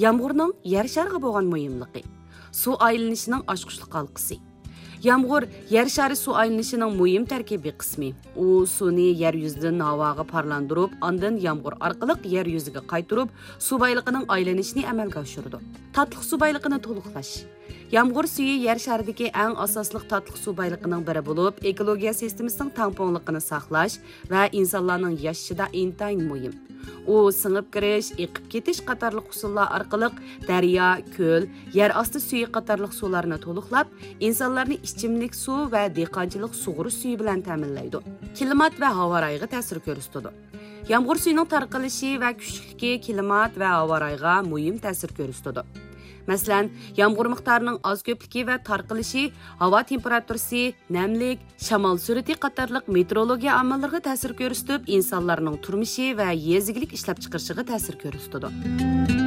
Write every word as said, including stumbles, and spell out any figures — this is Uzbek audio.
Yağmurning yer shariga bo'lgan muhimligi. Suv aylanishining oshqushlik halqasi. Yağmur yer shari suv aylanishining muhim tarkibiy qismi. U suvni yer yuzidan havoga parlandirib, ondan yağmur orqali yer yuziga qaytarib, suv bayliqining aylanishini amalga oshiradi. Tatliq suv bayliqini to'liqlash. Yağmur suyu yer sharidagi eng asosli tatliq suv bayliqining biri bo'lib, ekologiya sistemasining tangpongliqini saqlash va insonlarning yashashida intayin muhim. U singib kirish, eqib ketish qatorliq usullar orqali daryo, ko'l, yer osti suyi qatorliq suvlarni to'liqlab, insonlarni ichimlik suv va dehqonchilik sug'urish suvi bilan ta'minlaydi. Klimat va havo rayiga ta'sir ko'rsatadi. Yağmur suyuning tarqalishi va kuchligi klimat va havo rayiga muhim ta'sir ko'rsatadi. Masalan, yağmur miqdorining oz ko'pligi va tarqalishi, havo temperaturasi, namlik, shamol surati qatorliq meteorologiya omillariga ta'sir ko'rsatib, insonlarning turmushi va yezigilik ishlab chiqarishiga ta'sir ko'rsatadi.